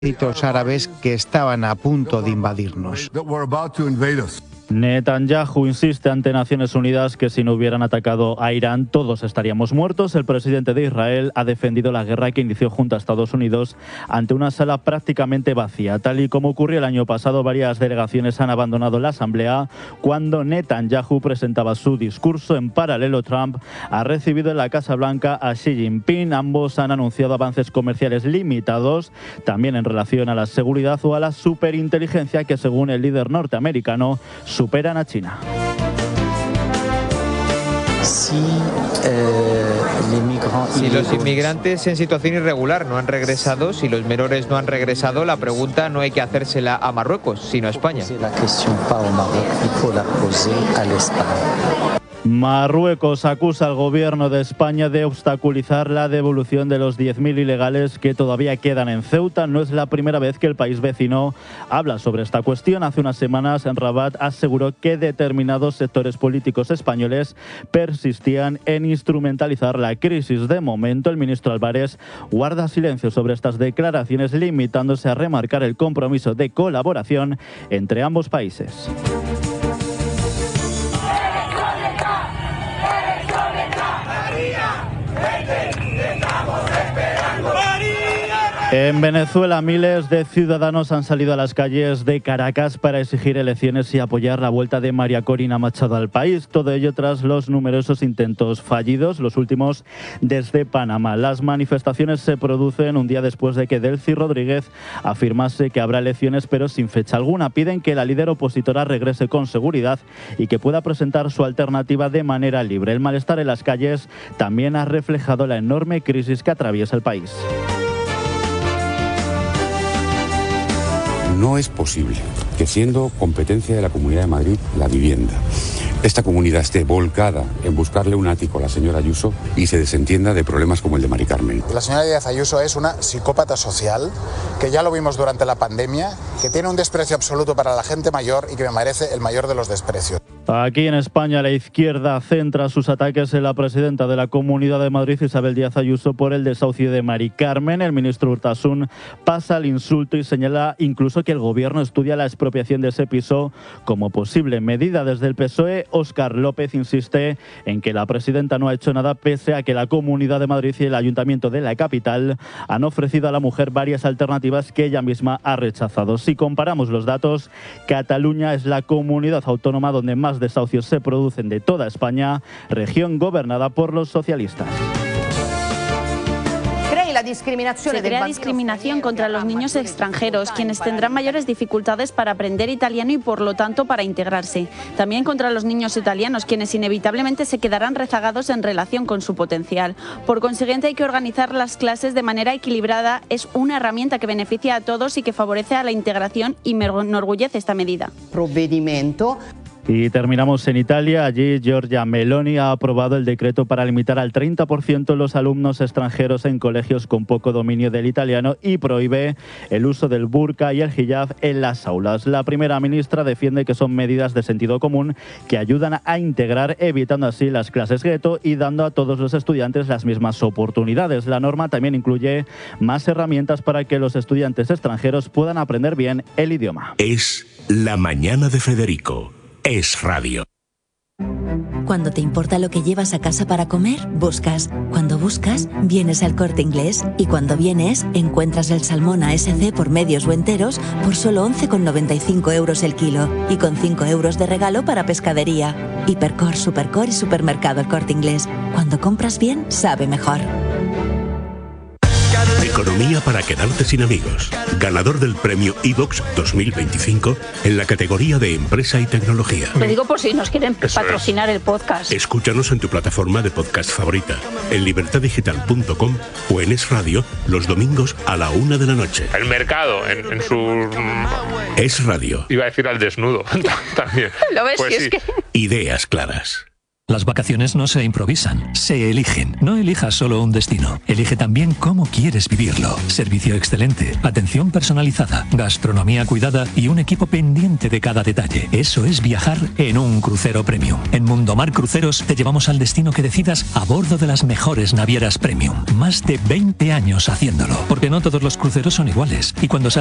ejércitos árabes que estaban a punto de invadirnos. Netanyahu insiste ante Naciones Unidas que si no hubieran atacado a Irán todos estaríamos muertos. El presidente de Israel ha defendido la guerra que inició junto a Estados Unidos ante una sala prácticamente vacía. Tal y como ocurrió el año pasado, varias delegaciones han abandonado la asamblea cuando Netanyahu presentaba su discurso. En paralelo, Trump ha recibido en la Casa Blanca a Xi Jinping. Ambos han anunciado avances comerciales limitados, también en relación a la seguridad o a la superinteligencia que, según el líder norteamericano, superan a China. Si los inmigrantes en situación irregular no han regresado, si los menores no han regresado, la pregunta no hay que hacérsela a Marruecos, sino a España. Marruecos acusa al gobierno de España de obstaculizar la devolución de los 10.000 ilegales que todavía quedan en Ceuta. No es la primera vez que el país vecino habla sobre esta cuestión. Hace unas semanas, en Rabat aseguró que determinados sectores políticos españoles persistían en instrumentalizar la crisis. De momento, el ministro Álvarez guarda silencio sobre estas declaraciones, limitándose a remarcar el compromiso de colaboración entre ambos países. En Venezuela, miles de ciudadanos han salido a las calles de Caracas para exigir elecciones y apoyar la vuelta de María Corina Machado al país. Todo ello tras los numerosos intentos fallidos, los últimos desde Panamá. Las manifestaciones se producen un día después de que Delcy Rodríguez afirmase que habrá elecciones, pero sin fecha alguna. Piden que la líder opositora regrese con seguridad y que pueda presentar su alternativa de manera libre. El malestar en las calles también ha reflejado la enorme crisis que atraviesa el país. No es posible que, siendo competencia de la Comunidad de Madrid la vivienda, esta comunidad esté volcada en buscarle un ático a la señora Ayuso y se desentienda de problemas como el de Mari Carmen. La señora Díaz Ayuso es una psicópata social, que ya lo vimos durante la pandemia, que tiene un desprecio absoluto para la gente mayor y que me merece el mayor de los desprecios. Aquí en España, la izquierda centra sus ataques en la presidenta de la Comunidad de Madrid, Isabel Díaz Ayuso, por el desahucio de Mari Carmen. El ministro Urtasun pasa al insulto y señala incluso que el gobierno estudia la expropiación de ese piso como posible medida. Desde el PSOE, Óscar López insiste en que la presidenta no ha hecho nada, pese a que la Comunidad de Madrid y el Ayuntamiento de la capital han ofrecido a la mujer varias alternativas que ella misma ha rechazado. Si comparamos los datos, Cataluña es la comunidad autónoma donde más desahucios se producen de toda España, región gobernada por los socialistas. Se crea discriminación contra los niños extranjeros, quienes tendrán mayores dificultades para aprender italiano y por lo tanto para integrarse. También contra los niños italianos, quienes inevitablemente se quedarán rezagados en relación con su potencial. Por consiguiente, hay que organizar las clases de manera equilibrada. Es una herramienta que beneficia a todos y que favorece a la integración, y me enorgullece esta medida. Y terminamos en Italia. Allí Giorgia Meloni ha aprobado el decreto para limitar al 30% los alumnos extranjeros en colegios con poco dominio del italiano y prohíbe el uso del burka y el hijab en las aulas. La primera ministra defiende que son medidas de sentido común que ayudan a integrar, evitando así las clases gueto y dando a todos los estudiantes las mismas oportunidades. La norma también incluye más herramientas para que los estudiantes extranjeros puedan aprender bien el idioma. Es la mañana de Federico. Es Radio. Cuando te importa lo que llevas a casa para comer, buscas. Cuando buscas, vienes al Corte Inglés. Y cuando vienes, encuentras el salmón ASC por medios o enteros por solo 11,95 € el kilo. Y con 5 € de regalo para pescadería. Hipercor, Supercor y Supermercado El Corte Inglés. Cuando compras bien, sabe mejor. Economía para quedarte sin amigos. Ganador del premio iVox 2025 en la categoría de Empresa y Tecnología. Lo digo por si nos quieren patrocinar el podcast. Escúchanos en tu plataforma de podcast favorita, en libertaddigital.com o en Es Radio, los domingos a la 1 de la noche. El mercado, en su... Es Radio. Iba a decir al desnudo también. ¿Lo ves? Pues si sí. es que... Ideas claras. Las vacaciones no se improvisan, se eligen. No elijas solo un destino, elige también cómo quieres vivirlo. Servicio excelente, atención personalizada, gastronomía cuidada y un equipo pendiente de cada detalle. Eso es viajar en un crucero premium. En Mundomar Cruceros te llevamos al destino que decidas a bordo de las mejores navieras premium. Más de 20 años haciéndolo, porque no todos los cruceros son iguales. Y cuando